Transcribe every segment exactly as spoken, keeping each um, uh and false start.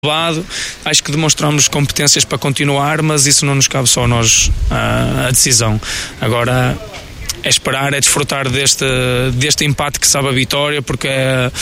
lado. Acho que demonstramos competências para continuar, mas isso não nos cabe só a nós a, a decisão. Agora é esperar, é desfrutar deste, deste empate que sabe a vitória, porque é,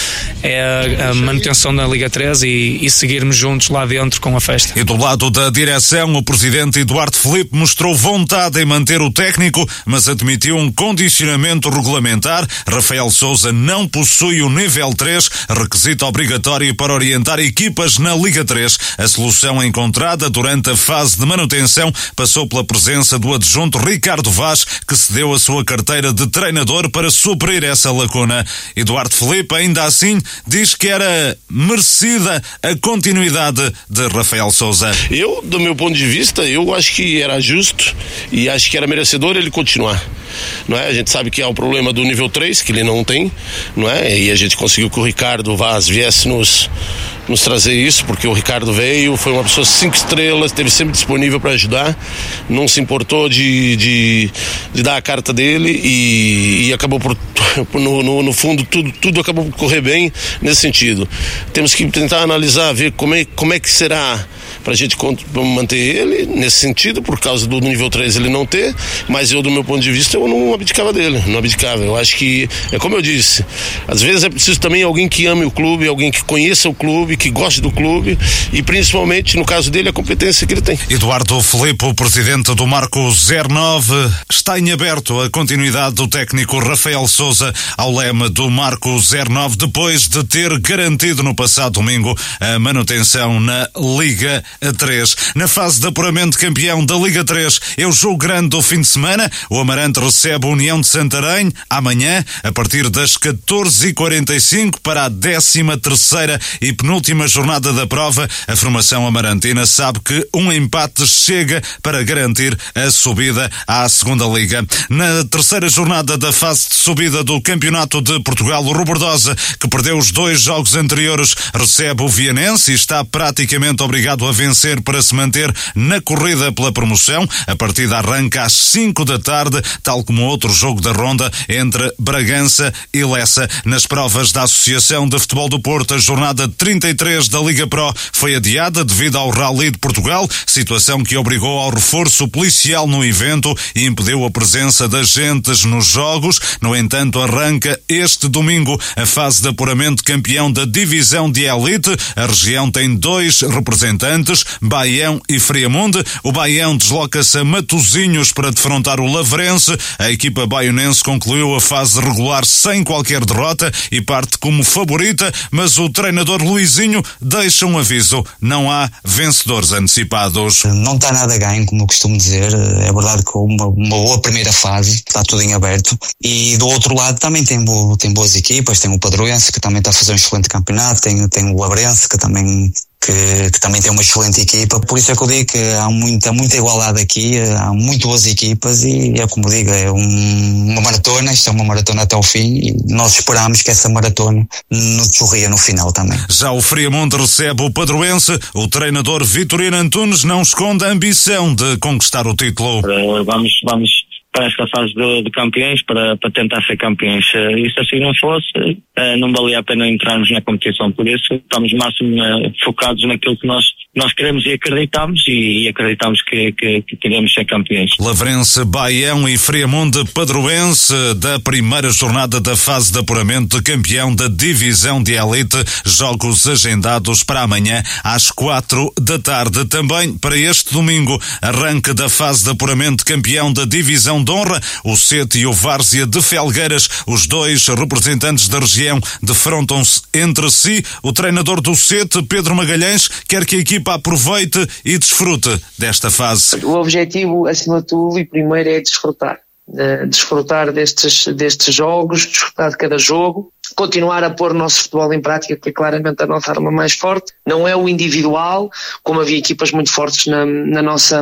é a, a manutenção da Liga três e, e seguirmos juntos lá dentro com a festa. E do lado da direção, o presidente Eduardo Filipe mostrou vontade em manter o técnico, mas admitiu um condicionamento regulamentar. Rafael Sousa não possui o nível três, requisito obrigatório para orientar equipas na Liga três. A solução encontrada durante a fase de manutenção passou pela presença do adjunto Ricardo Vaz, que cedeu a sua carteira de treinador para suprir essa lacuna. Eduardo Filipe, ainda assim, diz que era merecida a continuidade de Rafael Sousa. Eu, do meu ponto de vista, eu acho que era justo e acho que era merecedor ele continuar. Não é? A gente sabe que há o problema do nível três, que ele não tem, não é? E a gente conseguiu que o Ricardo Vaz viesse nos, nos trazer isso, porque o Ricardo veio, foi uma pessoa cinco estrelas, esteve sempre disponível para ajudar, não se importou de, de, de dar a carta dele e, e acabou por, no, no, no fundo, tudo, tudo acabou por correr bem nesse sentido. Temos que tentar analisar, ver como é, como é que será para a gente manter ele nesse sentido, por causa do nível três ele não ter, mas eu, do meu ponto de vista, eu não abdicava dele, não abdicava. Eu acho que, é como eu disse, às vezes é preciso também alguém que ame o clube, alguém que conheça o clube, que goste do clube e principalmente, no caso dele, a competência que ele tem. Eduardo Filipe, o presidente do Marco zero nove, está em aberto a continuidade do técnico Rafael Sousa ao leme do Marco zero nove, depois de ter garantido no passado domingo a manutenção na Liga três. Na fase de apuramento campeão da Liga três, é o jogo grande do fim de semana. O Amarante recebe a União de Santarém amanhã, a partir das catorze e quarenta e cinco, para a décima terceira e penúltima jornada da prova. A formação amarantina sabe que um empate chega para garantir a subida à segunda Liga. Na terceira jornada da fase de subida do Campeonato de Portugal, o Robordosa, que perdeu os dois jogos anteriores, recebe o Vianense e está praticamente obrigado a vencer para se manter na corrida pela promoção. A partida arranca às cinco da tarde, tal como outro jogo da ronda entre Bragança e Lessa. Nas provas da Associação de Futebol do Porto, a jornada trinta e três da Liga Pro foi adiada devido ao Rally de Portugal, situação que obrigou ao reforço policial no evento e impediu a presença de agentes nos jogos. No entanto, arranca este domingo a fase de apuramento campeão da divisão de elite. A região tem dois representantes, Baião e Friamunde. O Baião desloca-se a Matosinhos para defrontar o Lavrense. A equipa baionense concluiu a fase regular sem qualquer derrota e parte como favorita, mas o treinador Luizinho deixa um aviso: não há vencedores antecipados. Não está nada ganho, como eu costumo dizer. É verdade que uma, uma boa primeira fase, está tudo em aberto, e do outro lado também tem, bo, tem boas equipas. Tem o Padroense, que também está a fazer um excelente campeonato, tem, tem o Lavrense, que também Que, que também tem uma excelente equipa. Por isso é que eu digo que há muita, muita igualdade aqui, há muito boas equipas e é como digo, é um, uma maratona, isto é uma maratona até ao fim e nós esperamos que essa maratona nos sorria no final também. Já o Friamonte recebe o Padroense. O treinador Vitorino Antunes não esconde a ambição de conquistar o título. Vamos, vamos para esta fase de, de campeões, para, para tentar ser campeões. E se assim não fosse, não valia a pena entrarmos na competição. Por isso, estamos máximo focados naquilo que nós, nós queremos e acreditamos, e, e acreditamos que, que, que queremos ser campeões. Lavrense, Baião e Friamunde Padroense, da primeira jornada da fase de apuramento de campeão da divisão de elite. Jogos agendados para amanhã às quatro da tarde. Também para este domingo, arranque da fase de apuramento de campeão da divisão de honra. O Sete e o Várzea de Felgueiras, os dois representantes da região, defrontam-se entre si. O treinador do Sete, Pedro Magalhães, quer que a equipa aproveite e desfrute desta fase. O objetivo, acima de tudo, e primeiro é desfrutar. Desfrutar destes, destes jogos, desfrutar de cada jogo, continuar a pôr o nosso futebol em prática, que é claramente a nossa arma mais forte. Não é o individual, como havia equipas muito fortes na, na nossa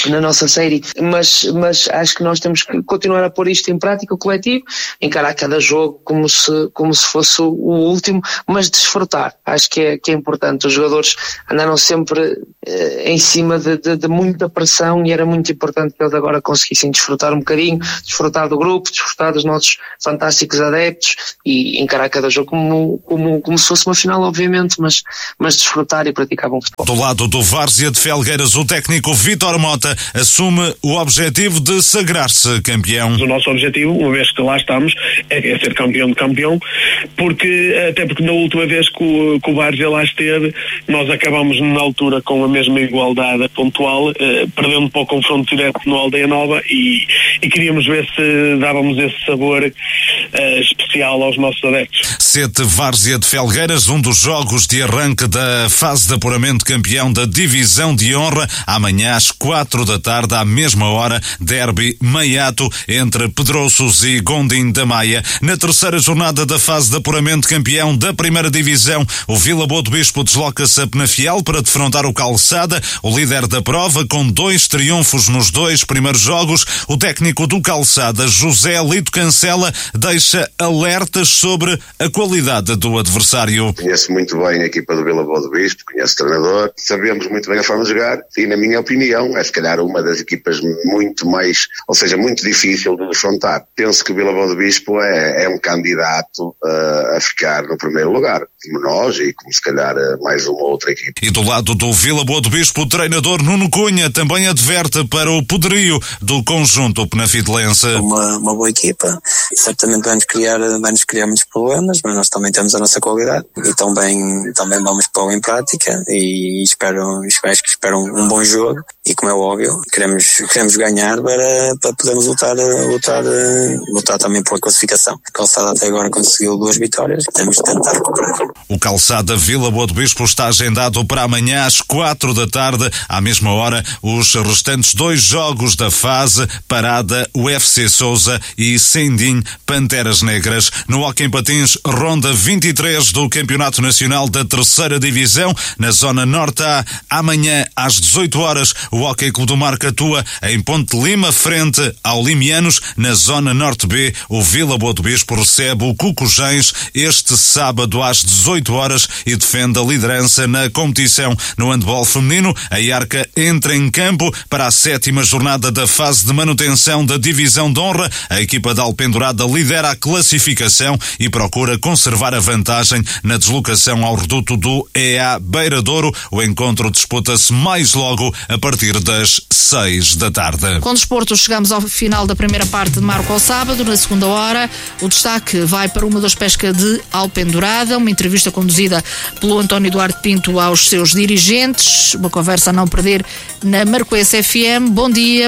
na nossa série, mas, mas acho que nós temos que continuar a pôr isto em prática, o coletivo, encarar cada jogo como se, como se fosse o último, mas desfrutar. Acho que é, que é importante. Os jogadores andaram sempre eh, em cima de, de, de muita pressão e era muito importante que eles agora conseguissem desfrutar um bocadinho, desfrutar do grupo, desfrutar dos nossos fantásticos adeptos e encarar cada jogo como, como, como se fosse uma final, obviamente, mas, mas desfrutar e praticar bom futebol. Do lado do Várzea de Felgueiras, o técnico Vítor Mota assume o objetivo de sagrar-se campeão. O nosso objetivo, uma vez que lá estamos, é, é ser campeão de campeão, porque até porque na última vez que o, que o Várzea lá esteve, nós acabamos na altura com a mesma igualdade pontual, eh, perdendo para o confronto direto no Aldeia Nova e, e queríamos ver se dávamos esse sabor eh, especial aos nossos adeptos. Sete Várzea de Felgueiras, um dos jogos de arranque da fase de apuramento campeão da Divisão de Honra, amanhã às quatro da tarde, à mesma hora, derby meiato entre Pedroços e Gondim da Maia. Na terceira jornada da fase de apuramento campeão da primeira divisão, o Vila Boa do Bispo desloca-se a Penafiel para defrontar o Calçada, o líder da prova, com dois triunfos nos dois primeiros jogos. O técnico do Calçada, José Lito Cancela, deixa alertas sobre a qualidade do adversário. Conheço muito bem a equipa do Vila Boa do Bispo, conheço o treinador, sabemos muito bem a forma de jogar e, na minha opinião, é se calhar uma das equipas muito mais, ou seja, muito difícil de defrontar. Penso que o Vila Boa do Bispo é, é um candidato uh, a ficar no primeiro lugar, como nós e como se calhar mais uma outra equipe. E do lado do Vila Boa do Bispo, o treinador Nuno Cunha também adverte para o poderio do conjunto penafidelense. Uma, uma boa equipa, certamente vai-nos criar, vai-nos criar muitos problemas, mas nós também temos a nossa qualidade e também, também vamos pô-lo em prática e espero, espero, espero um, um bom jogo e, como é óbvio, queremos, queremos ganhar para, para podermos lutar, lutar, lutar também pela classificação. O Calçada até agora conseguiu duas vitórias, temos de tentar recuperar. O Calçada Vila Boa do Bispo está agendado para amanhã às quatro da tarde, à mesma hora, os restantes dois jogos da fase, Parada, U F C Sousa e Sendim, Panteras Negras. No Hóquei em Patins, ronda vinte e três do Campeonato Nacional da Terceira Divisão, na Zona Norte A, amanhã às dezoito horas, o Hóquei Clube do Marco atua em Ponte Lima, frente ao Limianos. Na Zona Norte B, o Vila Boa do Bispo recebe o Cucujães este sábado às dezoito horas e defende a liderança na competição. No handball feminino, a Iarca entra em campo para a sétima jornada da fase de manutenção da Divisão de Honra. A equipa da Alpendurada lidera a classificação e procura conservar a vantagem na deslocação ao reduto do E A Beira Douro. O encontro disputa-se mais logo a partir das seis da tarde. Com desporto, chegamos ao final da primeira parte de Marco ao Sábado. Na segunda hora, o destaque vai para uma das pescas de Alpendurada, uma entrevista conduzida pelo António Duarte Pinto aos seus dirigentes, uma conversa a não perder na Marcoense F M. Bom dia.